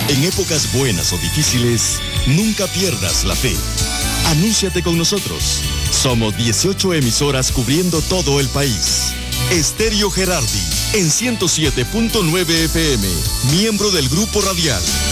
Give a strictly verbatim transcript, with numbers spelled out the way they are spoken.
En épocas buenas o difíciles, nunca pierdas la fe. Anúnciate con nosotros. Somos dieciocho emisoras cubriendo todo el país. Estéreo Gerardi, en ciento siete punto nueve F M, miembro del Grupo Radial.